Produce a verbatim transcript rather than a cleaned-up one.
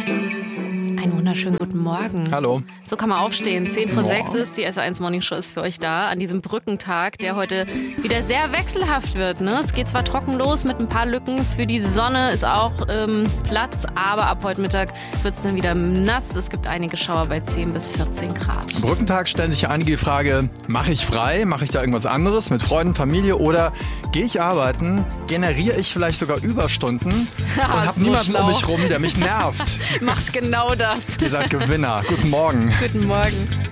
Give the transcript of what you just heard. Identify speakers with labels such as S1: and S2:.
S1: Einen wunderschönen guten Morgen.
S2: Hallo.
S1: So kann man aufstehen. zehn vor
S2: Boah.
S1: sechs ist, die S eins Morning Show ist für euch da. An diesem Brückentag, der heute wieder sehr wechselhaft wird. Ne? Es geht zwar trocken los mit ein paar Lücken. Für die Sonne ist auch ähm, Platz. Aber ab heute Mittag wird es dann wieder nass. Es gibt einige Schauer bei zehn bis vierzehn Grad.
S2: Am Brückentag stellen sich ja einige die Frage, mache ich frei? Mache ich da irgendwas anderes mit Freunden, Familie? Oder gehe ich arbeiten? Generiere ich vielleicht sogar Überstunden?
S1: Ja,
S2: und habe
S1: so
S2: niemanden
S1: schlau.
S2: um mich rum, der mich nervt?
S1: Macht genau das.
S2: Ihr seid Gewinner. Guten Morgen.
S1: Guten Morgen.